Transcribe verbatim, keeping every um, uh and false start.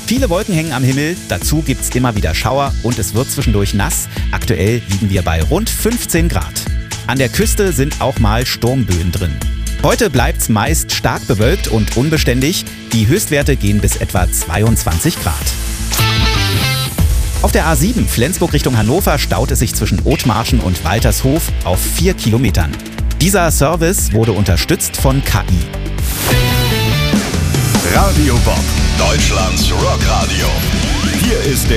Viele Wolken hängen am Himmel, dazu gibt's immer wieder Schauer und es wird zwischendurch nass. Aktuell liegen wir bei rund fünfzehn Grad. An der Küste sind auch mal Sturmböen drin. Heute bleibt's meist stark bewölkt und unbeständig. Die Höchstwerte gehen bis etwa zweiundzwanzig Grad. Auf der A sieben Flensburg Richtung Hannover staut es sich zwischen Othmarschen und Waltershof auf vier Kilometern. Dieser Service wurde unterstützt von K I. Radio Bob, Deutschlands Rockradio. Hier ist der